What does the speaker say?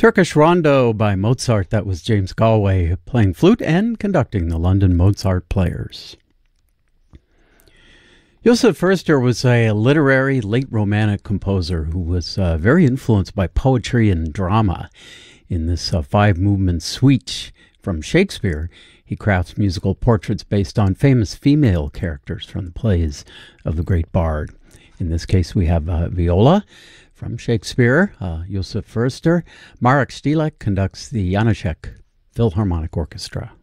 Turkish Rondo by Mozart. That was James Galway playing flute and conducting the London Mozart Players. Josef Förster was a literary late Romantic composer who was very influenced by poetry and drama. In this five-movement suite from Shakespeare, he crafts musical portraits based on famous female characters from the plays of the great bard. In this case, we have Viola from Shakespeare, Josef Förster. Marek Stylek conducts the Janáček Philharmonic Orchestra.